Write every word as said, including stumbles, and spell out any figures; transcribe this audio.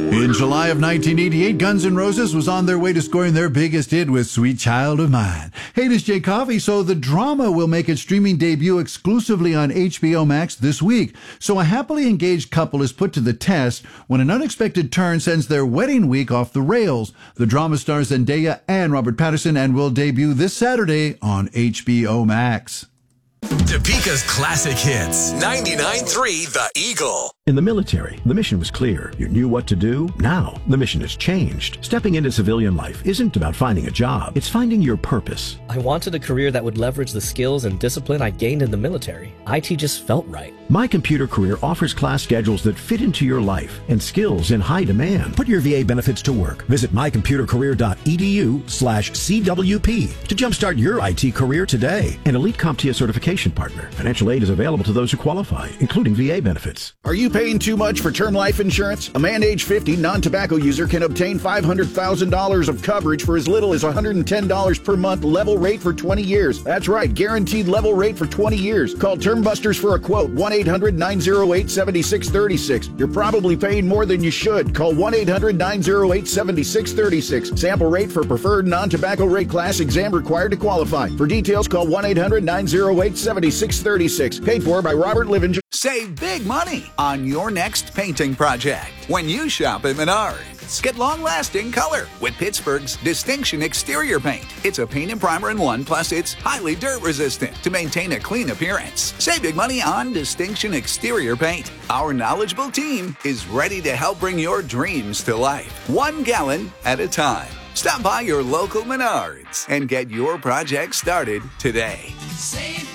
In July of nineteen eighty-eight, Guns N' Roses was on their way to scoring their biggest hit with Sweet Child of Mine. Hey, this is Jay Coffey. So the drama will make its streaming debut exclusively on H B O Max this week. So a happily engaged couple is put to the test when an unexpected turn sends their wedding week off the rails. The drama stars Zendaya and Robert Pattinson and will debut this Saturday on H B O Max. Topeka's classic hits. ninety-nine point three The Eagle. In the military, the mission was clear. You knew what to do. Now, the mission has changed. Stepping into civilian life isn't about finding a job. It's finding your purpose. I wanted a career that would leverage the skills and discipline I gained in the military. I T just felt right. My Computer Career offers class schedules that fit into your life and skills in high demand. Put your V A benefits to work. Visit my computer career dot e d u slash C W P to jumpstart your I T career today. An Elite CompTIA certification partner. Financial aid is available to those who qualify, including V A benefits. Are you paying too much for term life insurance? A man age fifty non-tobacco user can obtain five hundred thousand dollars of coverage for as little as one hundred ten dollars per month, level rate for twenty years. That's right, guaranteed level rate for twenty years. Call Term Busters for a quote, one eight hundred nine oh eight seven six three six. You're probably paying more than you should. Call one eight hundred nine oh eight seven six three six. Sample rate for preferred non-tobacco rate class, exam required to qualify. For details, call one eight hundred nine oh eight seven six three six. Paid for by Robert Livinger. Save big money on your next painting project when you shop at Menards. Get long-lasting color with Pittsburgh's Distinction Exterior Paint. It's a paint and primer in one, plus it's highly dirt-resistant to maintain a clean appearance. Save big money on Distinction Exterior Paint. Our knowledgeable team is ready to help bring your dreams to life, one gallon at a time. Stop by your local Menards and get your project started today. Save